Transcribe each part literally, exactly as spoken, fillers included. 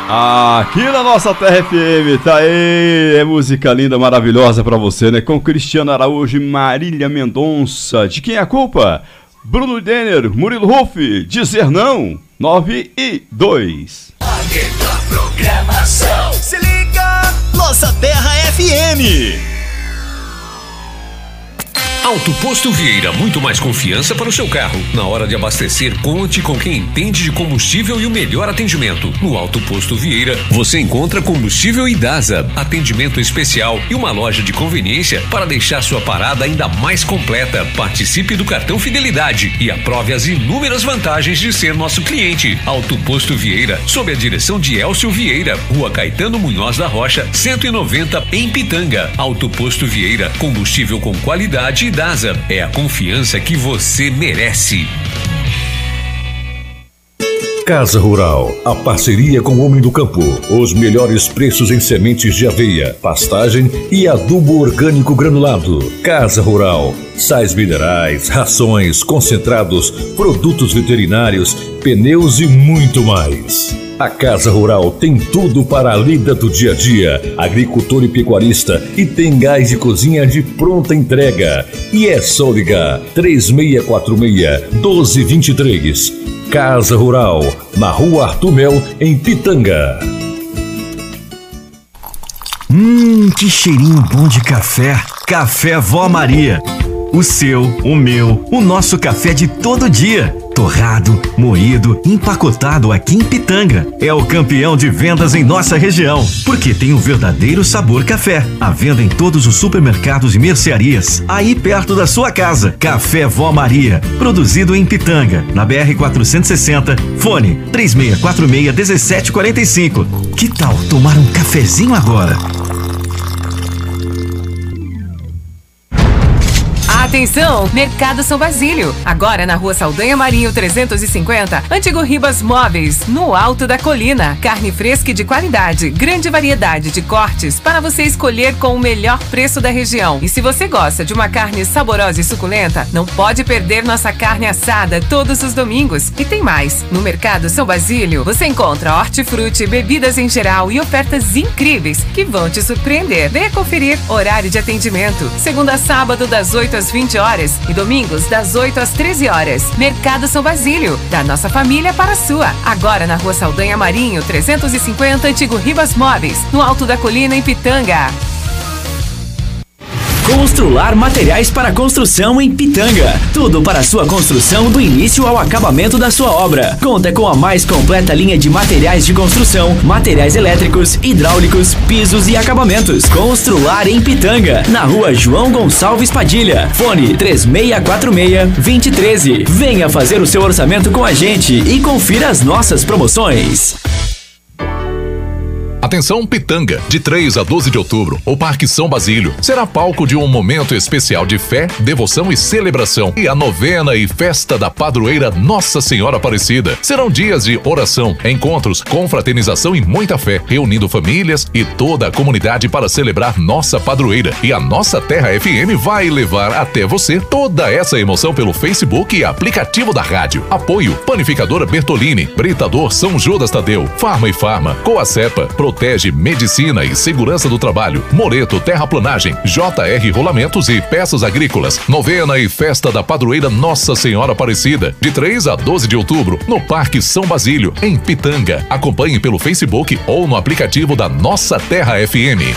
Aqui na nossa Terra F M, tá aí, é música linda, maravilhosa pra você, né? Com Cristiano Araújo e Marília Mendonça. De quem é a culpa? Bruno Denner, Murilo Ruff, Dizer Não, nove e dois. A melhor programação. Se liga, nossa Terra F M. Auto Posto Vieira, muito mais confiança para o seu carro. Na hora de abastecer, conte com quem entende de combustível e o melhor atendimento. No Auto Posto Vieira, você encontra combustível Idasa, atendimento especial e uma loja de conveniência para deixar sua parada ainda mais completa. Participe do cartão Fidelidade e aprove as inúmeras vantagens de ser nosso cliente. Auto Posto Vieira, sob a direção de Elcio Vieira, Rua Caetano Munhoz da Rocha, cento e noventa, em Pitanga. Auto Posto Vieira, combustível com qualidade. Idasa é a confiança que você merece. Casa Rural, a parceria com o Homem do Campo. Os melhores preços em sementes de aveia, pastagem e adubo orgânico granulado. Casa Rural, sais minerais, rações, concentrados, produtos veterinários, pneus e muito mais. A Casa Rural tem tudo para a lida do dia a dia, agricultor e pecuarista, e tem gás de cozinha de pronta entrega. E é só ligar três seis quatro seis, um dois dois três. Casa Rural, na Rua Arthur Mel, em Pitanga. Hum, que cheirinho bom de café. Café Vó Maria. O seu, o meu, o nosso café de todo dia. Torrado, moído, empacotado aqui em Pitanga. É o campeão de vendas em nossa região, porque tem o verdadeiro sabor café. À venda em todos os supermercados e mercearias, aí perto da sua casa. Café Vó Maria, produzido em Pitanga, na B R quatrocentos e sessenta, fone três seis quatro seis, um sete quatro cinco. Que tal tomar um cafezinho agora? Atenção, Mercado São Basílio. Agora na Rua Saldanha Marinho trezentos e cinquenta, Antigo Ribas Móveis, no alto da colina. Carne fresca e de qualidade, grande variedade de cortes para você escolher com o melhor preço da região. E se você gosta de uma carne saborosa e suculenta, não pode perder nossa carne assada todos os domingos. E tem mais, no Mercado São Basílio você encontra hortifruti, bebidas em geral e ofertas incríveis que vão te surpreender. Venha conferir horário de atendimento, segunda a sábado das oito às vinte horas e domingos das oito às treze horas. Mercado São Basílio, da nossa família para a sua. Agora na Rua Saldanha Marinho trezentos e cinquenta, Antigo Ribas Móveis, no alto da colina em Pitanga. Constrular materiais para construção em Pitanga. Tudo para sua construção do início ao acabamento da sua obra. Conta com a mais completa linha de materiais de construção, materiais elétricos, hidráulicos, pisos e acabamentos. Constrular em Pitanga, na Rua João Gonçalves Padilha. Fone três seis quatro seis, dois zero um três. Venha fazer o seu orçamento com a gente e confira as nossas promoções. Atenção Pitanga, de três a doze de outubro, o Parque São Basílio será palco de um momento especial de fé, devoção e celebração. E a novena e festa da padroeira Nossa Senhora Aparecida. Serão dias de oração, encontros, confraternização e muita fé, reunindo famílias e toda a comunidade para celebrar nossa padroeira. E a nossa Terra F M vai levar até você toda essa emoção pelo Facebook e aplicativo da rádio. Apoio: Panificadora Bertolini, Britador São Judas Tadeu, Farma e Farma, Coacepa, Protege Medicina e Segurança do Trabalho, Moreto Terraplanagem, J R Rolamentos e Peças Agrícolas. Novena e Festa da Padroeira Nossa Senhora Aparecida, de três a doze de outubro, no Parque São Basílio, em Pitanga. Acompanhe pelo Facebook ou no aplicativo da Nossa Terra F M.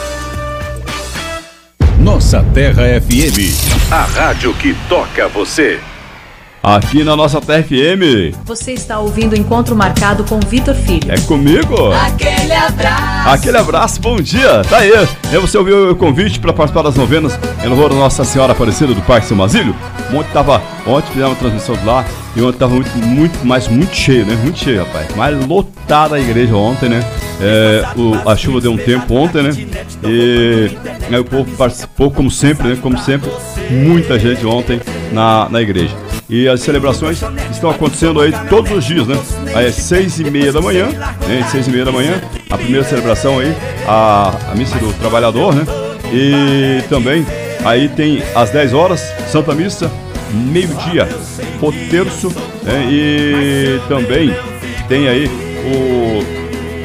Nossa Terra F M, a rádio que toca você. Aqui na nossa Terra F M. Você está ouvindo o Encontro Marcado com Vitor Filho. É comigo? Aquele abraço. Aquele abraço, bom dia. Tá aí. E você ouviu o convite para participar das novenas em louvor da Nossa Senhora Aparecida do Parque São Basílio? Ontem tava, ontem fizemos uma transmissão de lá e ontem tava muito, muito, mas muito cheio, né? Muito cheio, rapaz. Mais lotada a igreja ontem, né? É, o, a chuva deu um tempo ontem, né? E aí o povo participou, como sempre, né? Como sempre, muita gente ontem na, na igreja. E as celebrações estão acontecendo aí todos os dias, né? Aí é seis e meia da manhã, né? Seis e meia da manhã, a primeira celebração aí, a, a missa do trabalhador, né? E também aí tem às dez horas, Santa Missa, meio-dia, o terço, né? E também tem aí o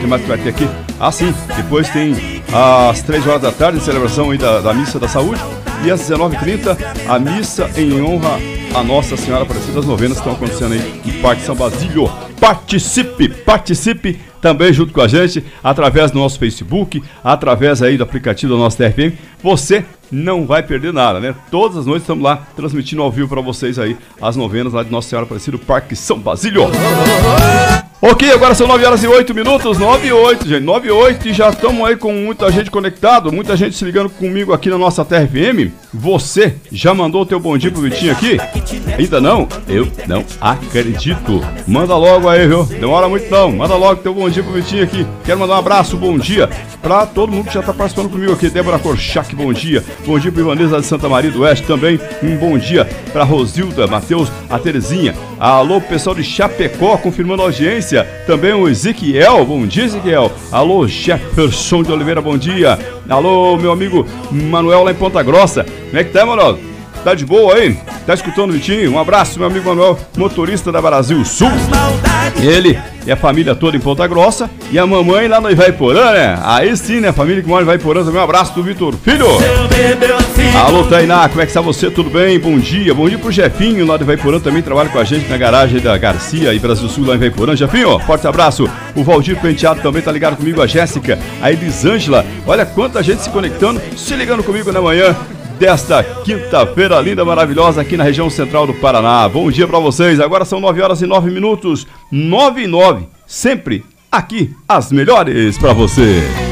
que mais que vai ter aqui? Ah, sim, depois tem às três horas da tarde, celebração aí da, da Missa da Saúde. E às dezenove e trinta, a missa em honra a Nossa Senhora Aparecida das Novenas, que estão acontecendo aí no Parque São Basílio. Participe, participe também junto com a gente, através do nosso Facebook, através aí do aplicativo da nossa T R P M. Você não vai perder nada, né? Todas as noites estamos lá transmitindo ao vivo para vocês aí as novenas lá de Nossa Senhora Aparecida, Parque São Basílio. Ok, agora são nove horas e oito minutos, nove e oito, gente, nove e oito, e já estamos aí com muita gente conectado, muita gente se ligando comigo aqui na nossa T R F M. Você já mandou o teu bom dia pro Vitinho aqui? Ainda não? Eu não acredito. Manda logo aí, viu? Demora muito não, manda logo teu bom dia pro Vitinho aqui. Quero mandar um abraço, bom dia pra todo mundo que já tá participando comigo aqui. Débora Korchak, bom dia. Bom dia pro Ivanesa de Santa Maria do Oeste também. Um bom dia pra Rosilda, Matheus, a Terezinha. Alô, pessoal de Chapecó, confirmando a audiência. Também o Ezequiel, bom dia, Ezequiel. Alô, Jefferson de Oliveira, bom dia. Alô, meu amigo Manuel lá em Ponta Grossa. Como é que tá, Manuel? Tá de boa aí? Tá escutando o Vitinho? Um abraço, meu amigo Manuel, motorista da Brasil Sul. Ele e a família toda em Ponta Grossa. E a mamãe lá no Ivaiporã, né? Aí sim, né? A família que mora em Ivaiporã também. Um abraço do Vitor Filho. Alô, Tainá, como é que está você? Tudo bem? Bom dia. Bom dia pro Jefinho lá do Ivaiporã, também trabalha com a gente na garagem da Garcia e Brasil Sul lá em Ivaiporã. Jefinho, forte abraço. O Valdir Penteado também tá ligado comigo, a Jéssica, a Elisângela. Olha quanta gente se conectando, se ligando comigo na manhã desta quinta-feira linda, maravilhosa, aqui na região central do Paraná. Bom dia pra vocês. Agora são nove horas e nove minutos. nove e nove. Sempre aqui, as melhores pra você.